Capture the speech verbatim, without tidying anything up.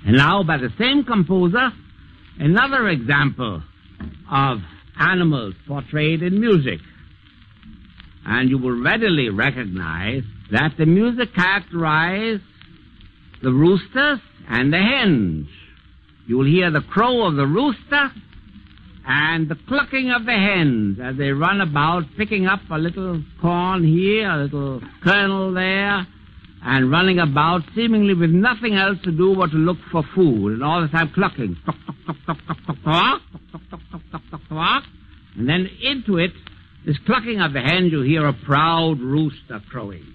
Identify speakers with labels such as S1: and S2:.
S1: And now, by the same composer, another example of animals portrayed in music. And you will readily recognize that the music characterizes the roosters and the hens. You will hear the crow of the rooster and the clucking of the hens as they run about picking up a little corn here, a little kernel there, and running about seemingly with nothing else to do but to look for food, and all the time clucking. Tock, tock, tock, tock, tock, tock, tock, tock, tock, tock, tock, tock, tock. And then into it, this clucking of the hens, you hear a proud rooster crowing.